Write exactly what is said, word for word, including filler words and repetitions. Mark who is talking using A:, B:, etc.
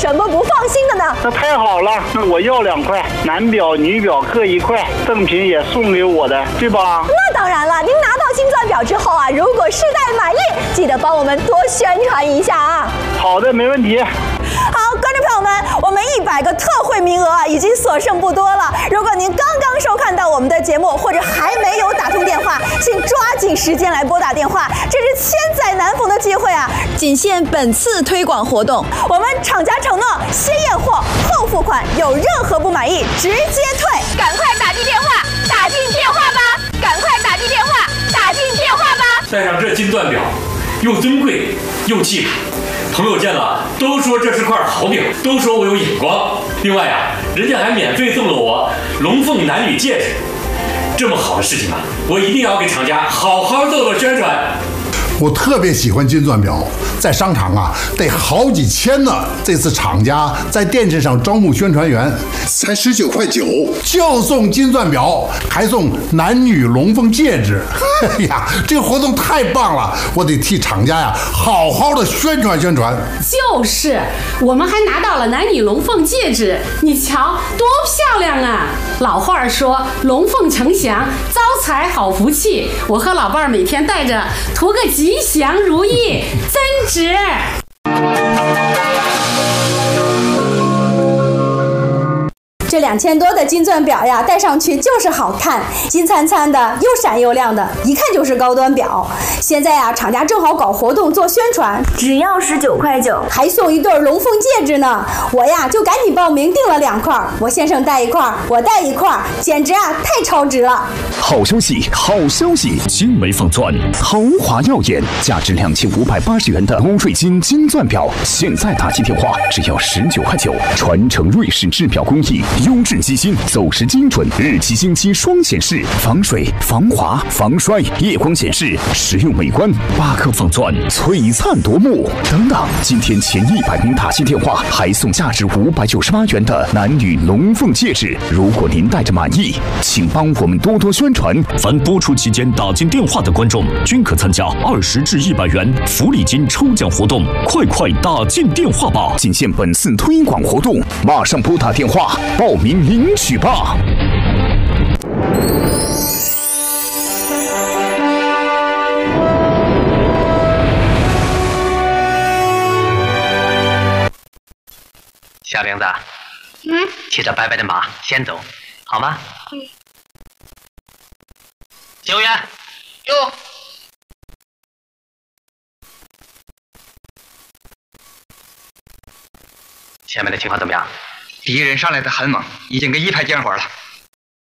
A: 什么不放心的呢？
B: 那太好了，那我要两块，男表、女表各一块，赠品也送给我的，对吧？
A: 那当然了，您拿到金钻表之后啊，如果试戴满意，记得帮我们多宣传一下啊。
B: 好的，没问题。
A: 好，观众朋友们，我们一百个特惠名额啊，已经所剩不多了。如果您刚刚收看到我们的节目，或者还没有打通电话，请抓紧时间来拨打电话，这是千载难逢的机会啊！仅限本次推广活动，我们厂家承诺先验货后付款，有任何不满意直接退。
C: 赶快打进电话，打进电话吧！赶快打进电话，打进电话吧！
D: 戴上这金钻表，又尊贵又气派。朋友见了都说这是块好表，都说我有眼光。另外啊，人家还免费送了我龙凤男女戒指。这么好的事情啊，我一定要给厂家好好做做宣传。
E: 我特别喜欢金钻表，在商场啊得好几千呢。这次厂家在电视上招募宣传员，才十九块九就送金钻表，还送男女龙凤戒指。哎呀，这个活动太棒了，我得替厂家呀好好的宣传宣传。
F: 就是，我们还拿到了男女龙凤戒指，你瞧多漂亮啊！老话说龙凤呈祥，招财好福气。我和老伴儿每天戴着，图个吉。吉祥如意，真值！
A: 这两千多的金钻表呀，戴上去就是好看，金灿灿的，又闪又亮的，一看就是高端表。现在呀，厂家正好搞活动做宣传，只要十九块九，还送一对龙凤戒指呢。我呀就赶紧报名订了两块，我先生戴一块，我戴一块，简直啊太超值了！
G: 好消息，好消息！精美仿钻，豪华耀眼，价值两千五百八十元的欧瑞金金钻表，现在打进电话只要十九块九，传承瑞士制表工艺。优质机芯，走时精准，日期星期双显示，防水、防滑、防摔，夜光显示，实用美观。八颗仿钻，璀璨夺目。等等，今天前一百名打进电话，还送价值五百九十八元的男女龙凤戒指。如果您戴着满意，请帮我们多多宣传。
H: 凡播出期间打进电话的观众，均可参加二十至一百元福利金抽奖活动。快快打进电话吧！
G: 仅限本次推广活动，马上拨打电话报名领取吧。
I: 小玲子，
C: 嗯，
I: 骑着白白的马先走，好吗？
C: 嗯。
I: 警务员，
C: 哟。
I: 前面的情况怎么样？
J: 敌人上来的很猛，已经跟一排见火了。